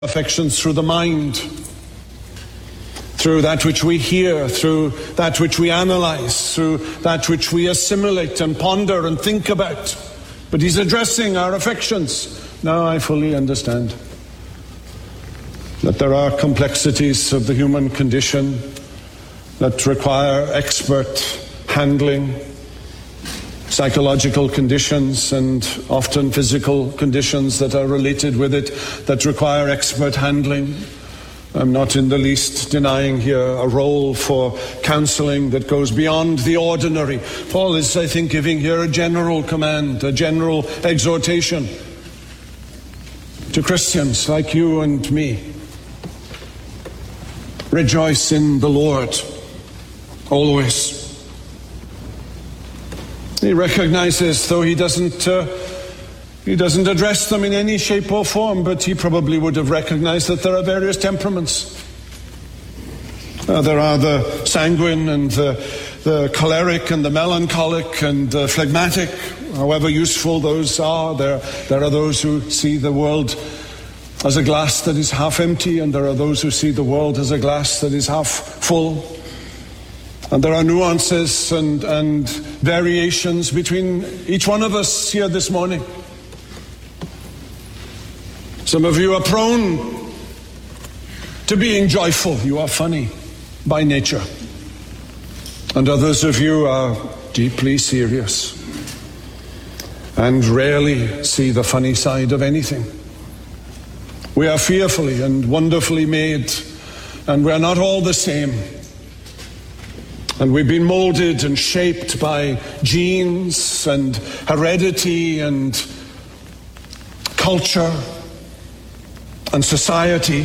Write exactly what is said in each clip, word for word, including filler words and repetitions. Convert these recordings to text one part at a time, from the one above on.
affections through the mind, through that which we hear, through that which we analyze, through that which we assimilate and ponder and think about. But he's addressing our affections. Now I fully understand that there are complexities of the human condition that require expert handling, psychological conditions and often physical conditions that are related with it that require expert handling. I'm not in the least denying here a role for counseling that goes beyond the ordinary. Paul is, I think, giving here a general command, a general exhortation to Christians like you and me. Rejoice in the Lord always. He recognizes, though he doesn't uh, he doesn't address them in any shape or form, but he probably would have recognized that there are various temperaments. Uh, there are the sanguine and the, the choleric and the melancholic and the phlegmatic, however useful those are. There, there are those who see the world as a glass that is half empty, and there are those who see the world as a glass that is half full. And there are nuances and, and variations between each one of us here this morning. Some of you are prone to being joyful. You are funny by nature. And others of you are deeply serious and rarely see the funny side of anything. We are fearfully and wonderfully made, and we are not all the same. And we've been molded and shaped by genes and heredity and culture and society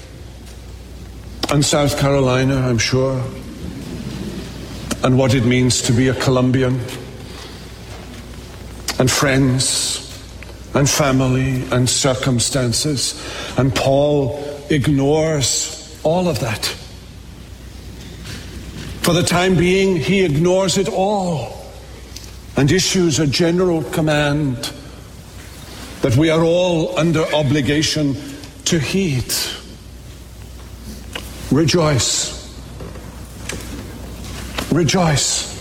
and South Carolina, I'm sure, and what it means to be a Colombian, and friends and family and circumstances. And Paul ignores all of that. For the time being, he ignores it all and issues a general command that we are all under obligation to heed. Rejoice. Rejoice.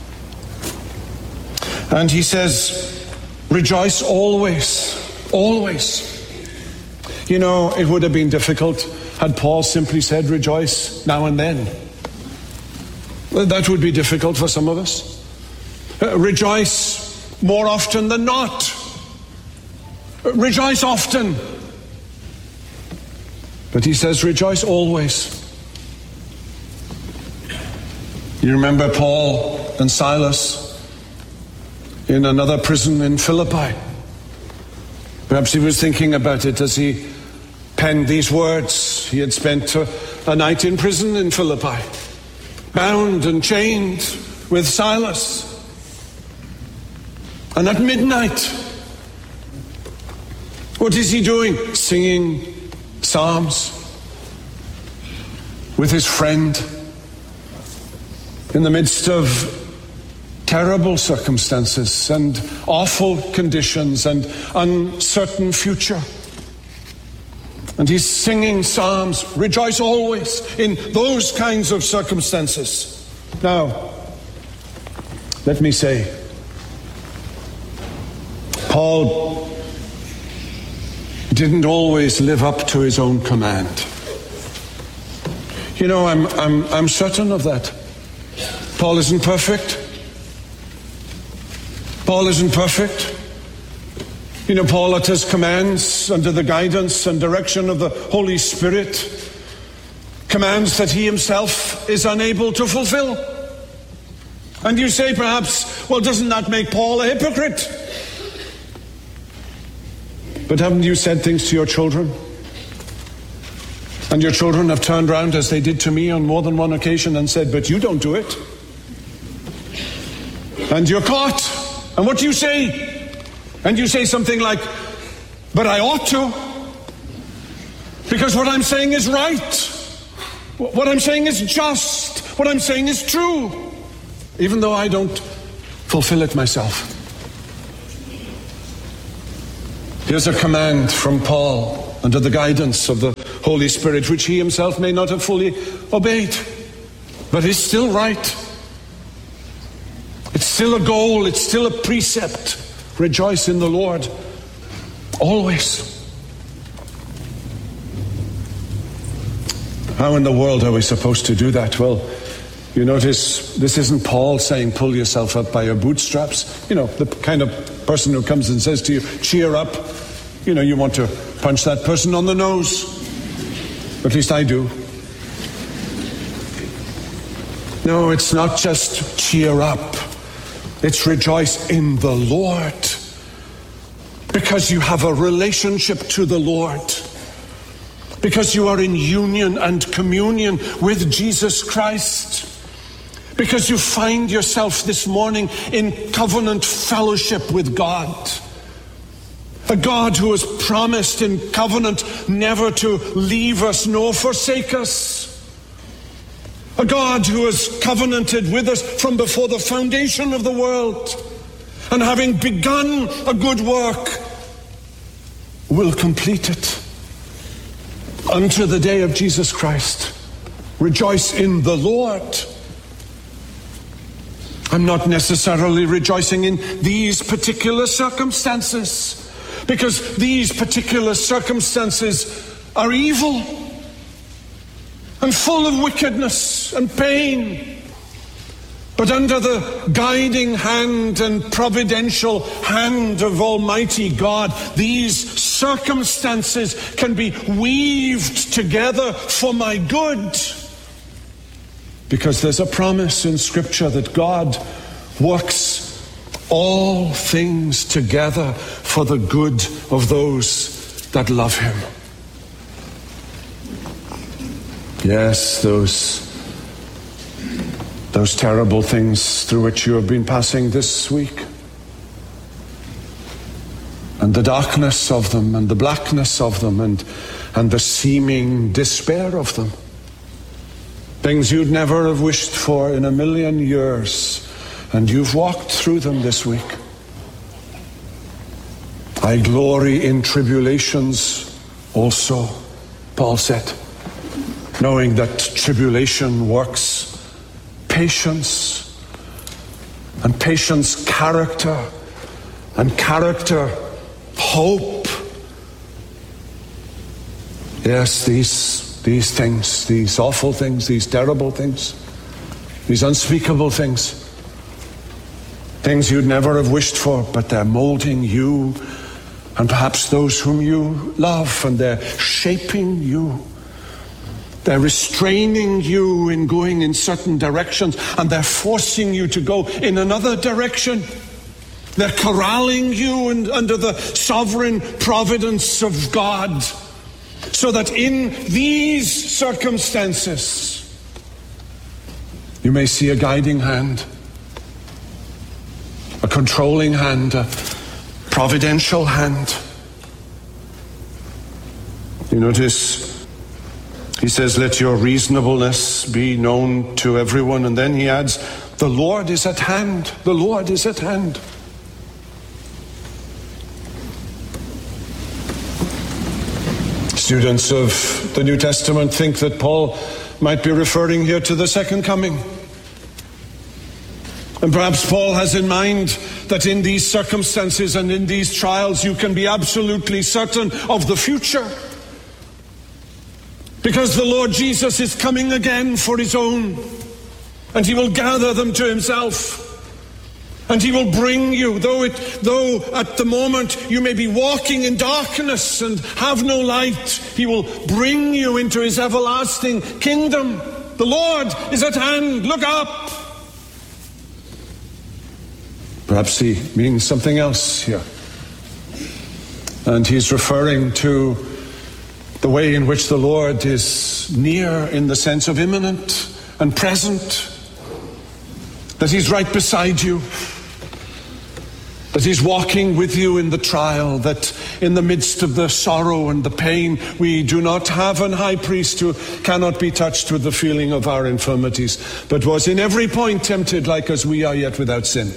And he says, rejoice always. Always. You know, it would have been difficult had Paul simply said rejoice now and then. That would be difficult for some of us. Uh, rejoice more often than not. Uh, rejoice often. But he says rejoice always. You remember Paul and Silas in another prison in Philippi. Perhaps he was thinking about it as he penned these words. He had spent a, a night in prison in Philippi, bound and chained with Silas. And at midnight, what is he doing? Singing psalms with his friend in the midst of terrible circumstances and awful conditions and uncertain future. And he's singing psalms, rejoice always in those kinds of circumstances. Now, let me say, Paul didn't always live up to his own command. You know, I'm, I'm, I'm certain of that. Paul isn't perfect. Paul isn't perfect. You know, Paul utters commands under the guidance and direction of the Holy Spirit, commands that he himself is unable to fulfill. And you say perhaps, well, doesn't that make Paul a hypocrite? But haven't you said things to your children? And your children have turned around, as they did to me on more than one occasion, and said, but you don't do it. And you're caught. And what do you say? And you say something like, but I ought to. Because what I'm saying is right. What I'm saying is just. What I'm saying is true. Even though I don't fulfill it myself. Here's a command from Paul under the guidance of the Holy Spirit, which he himself may not have fully obeyed, but is still right. It's still a goal, it's still a precept. Rejoice in the Lord always. How in the world are we supposed to do that? Well, you notice this isn't Paul saying pull yourself up by your bootstraps. You know, the kind of person who comes and says to you, cheer up. You know, you want to punch that person on the nose. At least I do. No, it's not just cheer up. It's rejoice in the Lord. Because you have a relationship to the Lord. Because you are in union and communion with Jesus Christ. Because you find yourself this morning in covenant fellowship with God. A God who has promised in covenant never to leave us nor forsake us. A God who has covenanted with us from before the foundation of the world. And having begun a good work, will complete it unto the day of Jesus Christ. Rejoice in the Lord. I'm not necessarily rejoicing in these particular circumstances, because these particular circumstances are evil and full of wickedness and pain. But under the guiding hand and providential hand of Almighty God, these circumstances can be weaved together for my good. Because there's a promise in Scripture that God works all things together for the good of those that love Him. Yes, those Those terrible things through which you have been passing this week. And the darkness of them, and the blackness of them, and, and the seeming despair of them. Things you'd never have wished for in a million years. And you've walked through them this week. I glory in tribulations also, Paul said, knowing that tribulation works patience, and patience character, and character hope. Yes, these these things, these awful things, these terrible things, these unspeakable things, things you'd never have wished for, but they're molding you and perhaps those whom you love, and they're shaping you. They're restraining you in going in certain directions, and they're forcing you to go in another direction. They're corralling you in, under the sovereign providence of God, so that in these circumstances you may see a guiding hand, a controlling hand, a providential hand. You notice he says, let your reasonableness be known to everyone. And then he adds, the Lord is at hand. The Lord is at hand. Students of the New Testament think that Paul might be referring here to the second coming. And perhaps Paul has in mind that in these circumstances and in these trials you can be absolutely certain of the future. Because the Lord Jesus is coming again for His own. And He will gather them to Himself. And He will bring you, though it, though at the moment you may be walking in darkness and have no light, He will bring you into His everlasting kingdom. The Lord is at hand. Look up. Perhaps He means something else here. And He's referring to the way in which the Lord is near in the sense of imminent and present. That He's right beside you. That He's walking with you in the trial. That in the midst of the sorrow and the pain, we do not have an high priest who cannot be touched with the feeling of our infirmities, but was in every point tempted like as we are, yet without sin.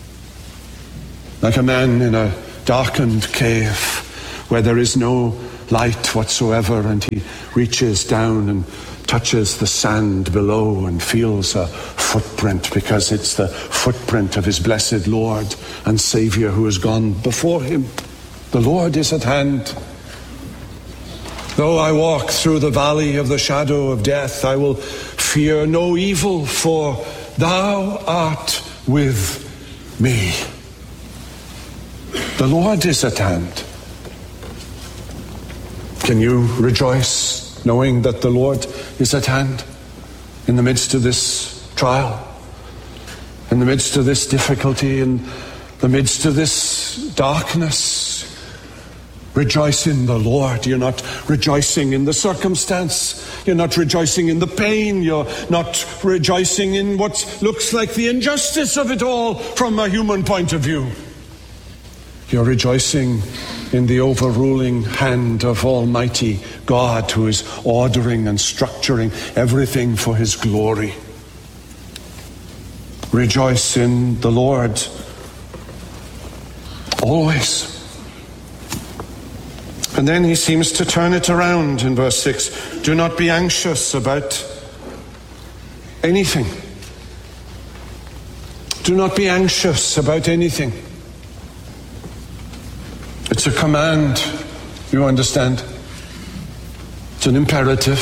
Like a man in a darkened cave where there is no light whatsoever, and he reaches down and touches the sand below and feels a footprint, because it's the footprint of his blessed Lord and Savior who has gone before him. The Lord is at hand. Though I walk through the valley of the shadow of death, I will fear no evil, for thou art with me. The Lord is at hand. Can you rejoice knowing that the Lord is at hand in the midst of this trial, in the midst of this difficulty, in the midst of this darkness? Rejoice in the Lord. You're not rejoicing in the circumstance. You're not rejoicing in the pain. You're not rejoicing in what looks like the injustice of it all from a human point of view. You're rejoicing in the overruling hand of Almighty God, who is ordering and structuring everything for his glory. Rejoice in the Lord always. And then he seems to turn it around in verse six. Do not be anxious about anything. Do not be anxious about anything. It's a command, you understand. It's an imperative.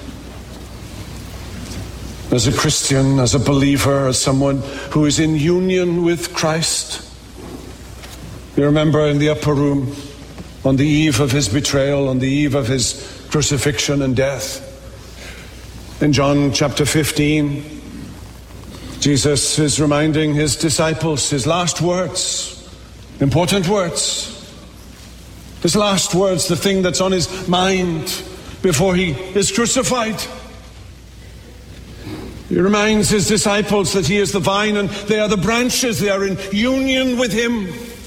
As a Christian, as a believer, as someone who is in union with Christ. You remember in the upper room, on the eve of his betrayal, on the eve of his crucifixion and death. In John chapter fifteen, Jesus is reminding his disciples his last words, important words. His last words, the thing that's on his mind before he is crucified. He reminds his disciples that he is the vine and they are the branches. They are in union with him.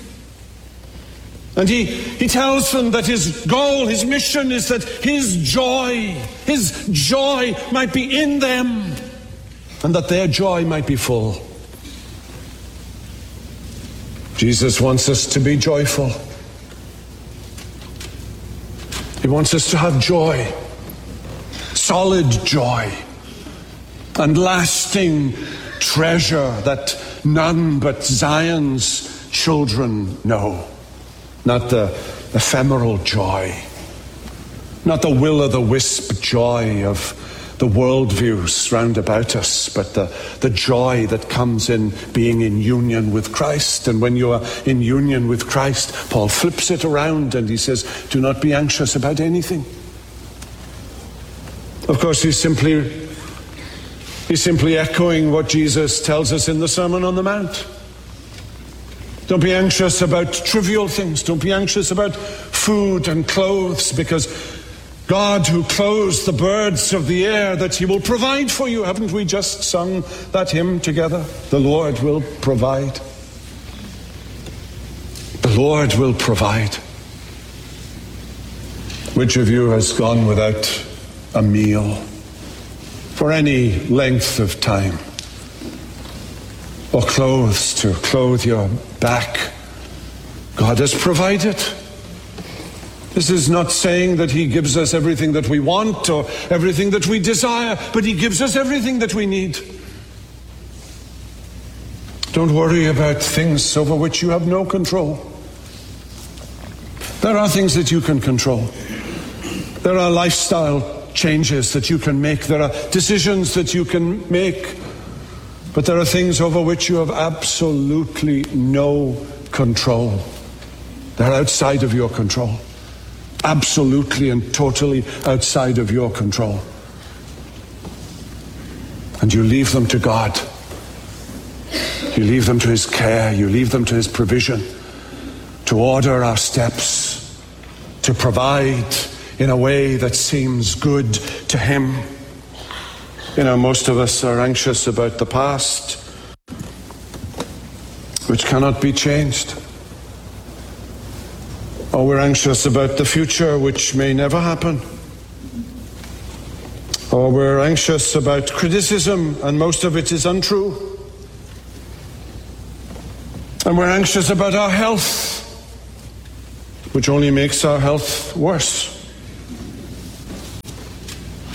And he, he tells them that his goal, his mission is that his joy, his joy might be in them, and that their joy might be full. Jesus wants us to be joyful. He wants us to have joy, solid joy, and lasting treasure that none but Zion's children know. Not the ephemeral joy, not the will-o'-the-wisp joy of the worldviews round about us, but the, the joy that comes in being in union with Christ. And when you are in union with Christ, Paul flips it around and he says, do not be anxious about anything. Of course, he's simply, he's simply echoing what Jesus tells us in the Sermon on the Mount. Don't be anxious about trivial things. Don't be anxious about food and clothes, because God, who clothes the birds of the air, that he will provide for you. Haven't we just sung that hymn together? The Lord will provide. The Lord will provide. Which of you has gone without a meal for any length of time? Or clothes to clothe your back? God has provided. This is not saying that he gives us everything that we want or everything that we desire, but he gives us everything that we need. Don't worry about things over which you have no control. There are things that you can control. There are lifestyle changes that you can make. There are decisions that you can make. But there are things over which you have absolutely no control. They're outside of your control. Absolutely and totally outside of your control. And you leave them to God. You leave them to his care. You leave them to his provision, to order our steps, to provide in a way that seems good to him. You know, most of us are anxious about the past, which cannot be changed. Or we're anxious about the future, which may never happen. Or we're anxious about criticism, and most of it is untrue. And we're anxious about our health, which only makes our health worse.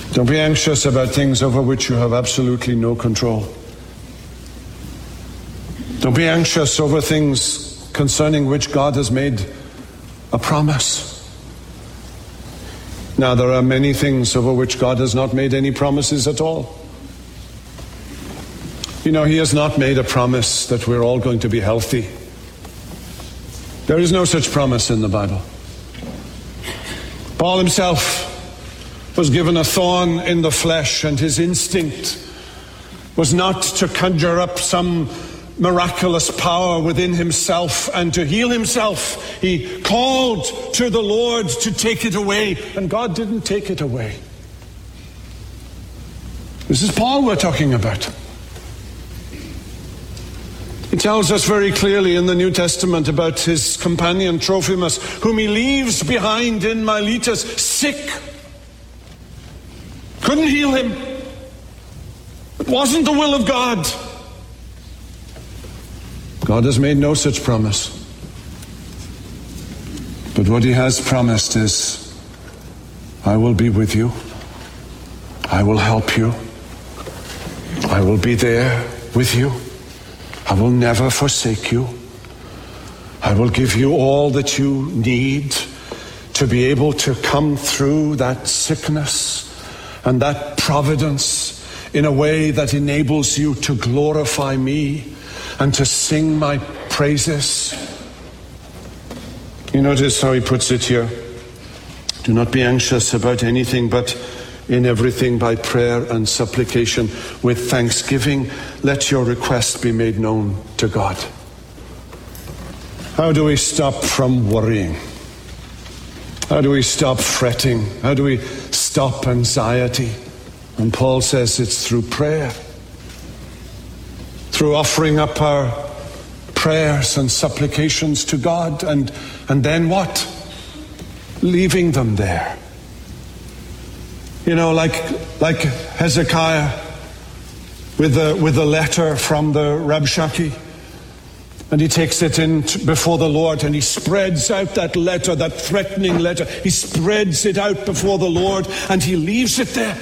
Don't be anxious about things over which you have absolutely no control. Don't be anxious over things concerning which God has made a promise. Now, there are many things over which God has not made any promises at all. You know, He has not made a promise that we're all going to be healthy. There is no such promise in the Bible. Paul himself was given a thorn in the flesh, and his instinct was not to conjure up some miraculous power within himself and to heal himself. He called to the Lord to take it away, and God didn't take it away. This is Paul we're talking about. He tells us very clearly in the New Testament about his companion Trophimus, whom he leaves behind in Miletus, sick. Couldn't heal him. It wasn't the will of God. God has made no such promise. But what He has promised is, I will be with you. I will help you. I will be there with you. I will never forsake you. I will give you all that you need to be able to come through that sickness and that providence in a way that enables you to glorify me and to sing my praises. You notice how he puts it here. Do not be anxious about anything, but in everything by prayer and supplication with thanksgiving, let your request be made known to God. How do we stop from worrying? How do we stop fretting? How do we stop anxiety? And Paul says it's through prayer. Through offering up our prayers and supplications to God, and, and then what? Leaving them there. You know, like like Hezekiah with the with the letter from the Rabshakeh, and he takes it in t- before the Lord, and he spreads out that letter, that threatening letter. He spreads it out before the Lord, and he leaves it there.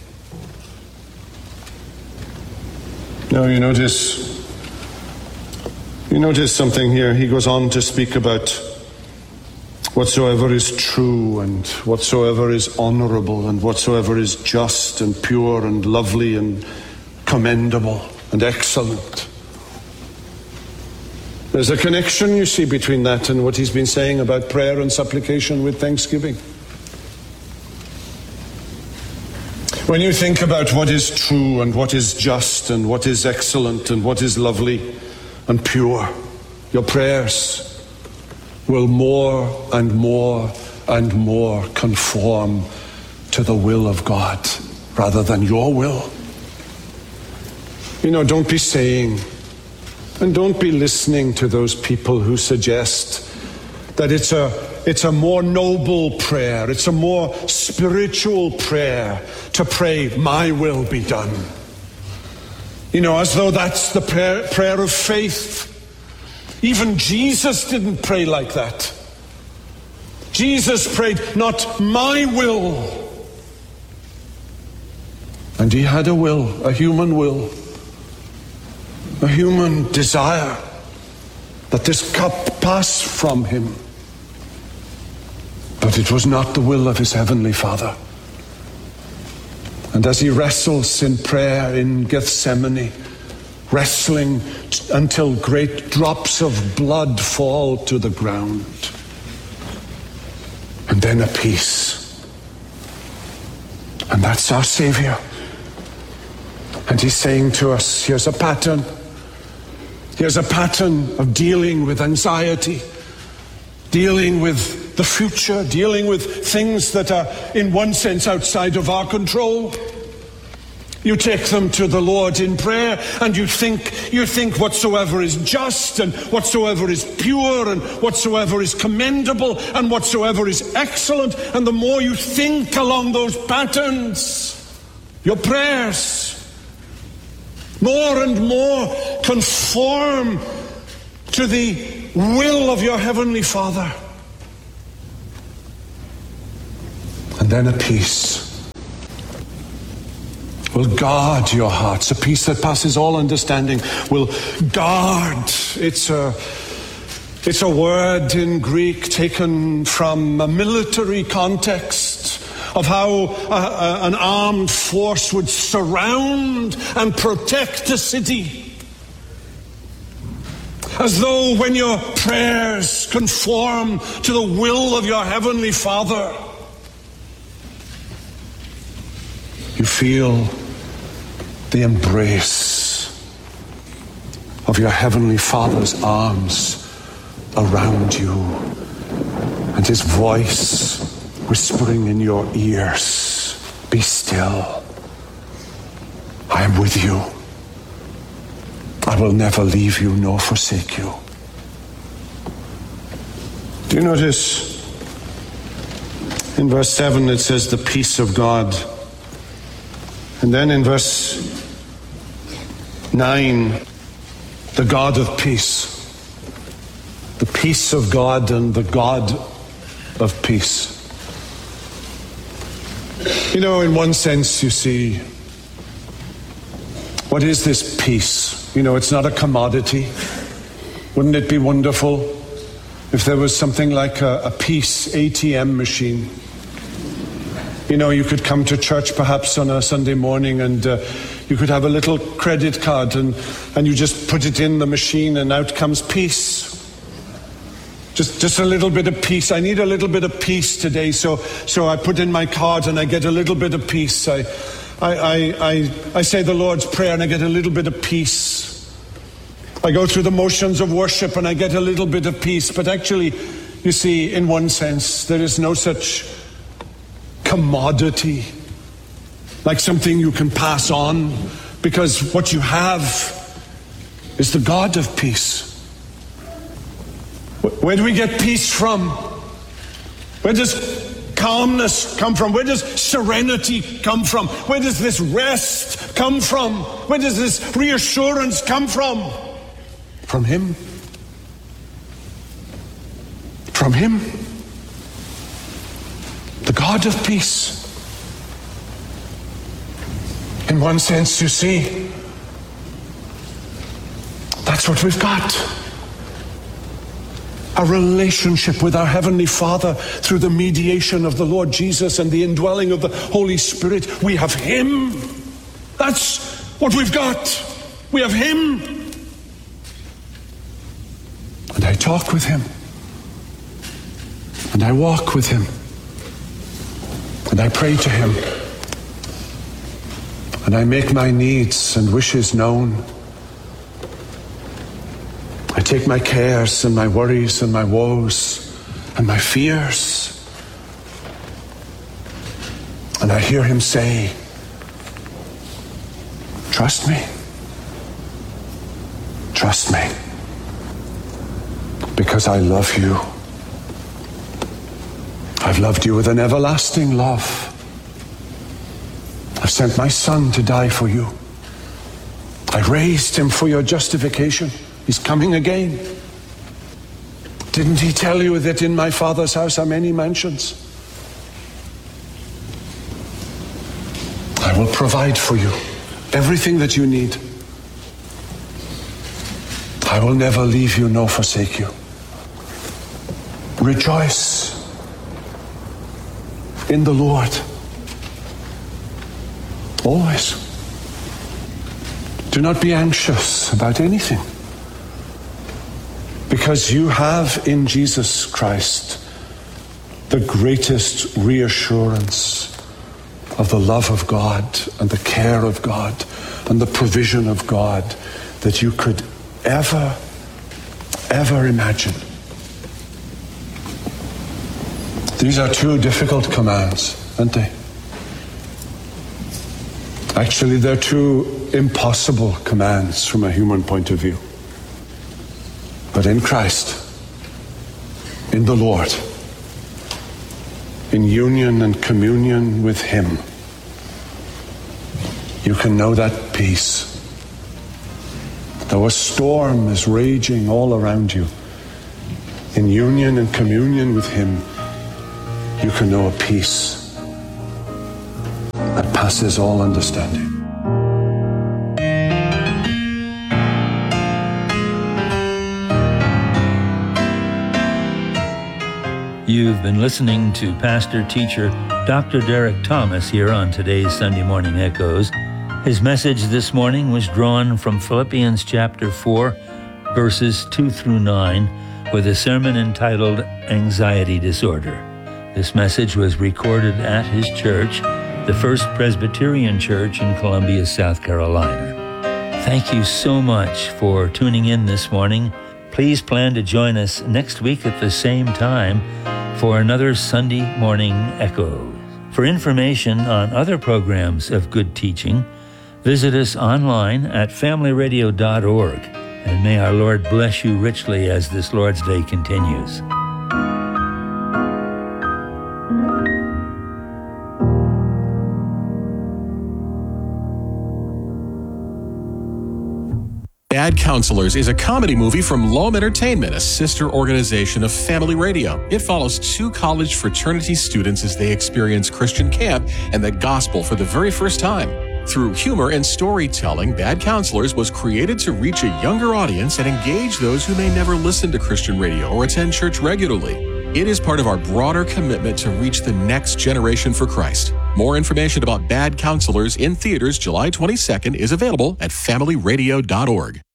Now you notice, you notice something here. He goes on to speak about whatsoever is true and whatsoever is honorable and whatsoever is just and pure and lovely and commendable and excellent. There's a connection, you see, between that and what he's been saying about prayer and supplication with thanksgiving. When you think about what is true and what is just and what is excellent and what is lovely and pure, your prayers will more and more and more conform to the will of God rather than your will. You know, don't be saying and don't be listening to those people who suggest that it's a it's a more noble prayer, it's a more spiritual prayer to pray, my will be done. You know, as though that's the prayer, prayer of faith. Even Jesus didn't pray like that. Jesus prayed, not my will. And he had a will, a human will, a human desire that this cup pass from him. But it was not the will of his heavenly Father. And as he wrestles in prayer in Gethsemane, wrestling until great drops of blood fall to the ground, and then a peace. And that's our Savior. And he's saying to us, here's a pattern. Here's a pattern of dealing with anxiety, dealing with the future, dealing with things that are in one sense outside of our control. You take them to the Lord in prayer, and you think you think whatsoever is just and whatsoever is pure and whatsoever is commendable and whatsoever is excellent. And the more you think along those patterns, your prayers more and more conform to the will of your Heavenly Father. And then a peace. will guard your hearts. A peace that passes all understanding will guard. It's a, it's a word in Greek taken from a military context of how a, a, an armed force would surround and protect a city. As though when your prayers conform to the will of your Heavenly Father, you feel the embrace of your Heavenly Father's arms around you, and His voice whispering in your ears, "Be still. I am with you. I will never leave you nor forsake you." Do you notice in verse seven it says the peace of God? And then in verse nine, the God of peace. The peace of God and the God of peace. You know, in one sense, you see, what is this peace? You know, it's not a commodity. Wouldn't it be wonderful if there was something like a, a peace A T M machine? You know, you could come to church perhaps on a Sunday morning and uh, you could have a little credit card and, and you just put it in the machine and out comes peace. Just just a little bit of peace. I need a little bit of peace today, so so I put in my card and I get a little bit of peace. I I I I, I say the Lord's Prayer and I get a little bit of peace. I go through the motions of worship and I get a little bit of peace. But actually, you see, in one sense, there is no such commodity, like something you can pass on, because what you have is the God of peace. Where do we get peace from? Where does calmness come from? Where does serenity come from? Where does this rest come from? Where does this reassurance come from? From Him. From Him. The God of peace. In one sense, you see, that's what we've got. A relationship with our Heavenly Father through the mediation of the Lord Jesus and the indwelling of the Holy Spirit. We have Him. That's what we've got. We have Him. And I talk with Him. And I walk with Him. And I pray to Him. And I make my needs and wishes known. I take my cares and my worries and my woes and my fears. And I hear Him say, "Trust me. Trust me. Because I love you. I've loved you with an everlasting love. I've sent my Son to die for you. I raised Him for your justification. He's coming again. Didn't He tell you that in my Father's house are many mansions? I will provide for you everything that you need. I will never leave you nor forsake you. Rejoice in the Lord. Always. Do not be anxious about anything. Because you have in Jesus Christ the greatest reassurance of the love of God and the care of God and the provision of God that you could ever, ever imagine. These are two difficult commands, aren't they? Actually, they're two impossible commands from a human point of view. But in Christ, in the Lord, in union and communion with Him, you can know that peace. Though a storm is raging all around you, in union and communion with Him, you can know a peace that passes all understanding. You've been listening to pastor-teacher Doctor Derek Thomas here on today's Sunday Morning Echoes. His message this morning was drawn from Philippians chapter four, verses two through nine, with a sermon entitled Anxiety Disorder. This message was recorded at his church, the First Presbyterian Church in Columbia, South Carolina. Thank you so much for tuning in this morning. Please plan to join us next week at the same time for another Sunday Morning Echoes. For information on other programs of good teaching, visit us online at family radio dot org. And may our Lord bless you richly as this Lord's Day continues. Bad Counselors is a comedy movie from Loam Entertainment, a sister organization of Family Radio. It follows two college fraternity students as they experience Christian camp and the gospel for the very first time. Through humor and storytelling, Bad Counselors was created to reach a younger audience and engage those who may never listen to Christian radio or attend church regularly. It is part of our broader commitment to reach the next generation for Christ. More information about Bad Counselors in theaters July twenty-second is available at family radio dot org.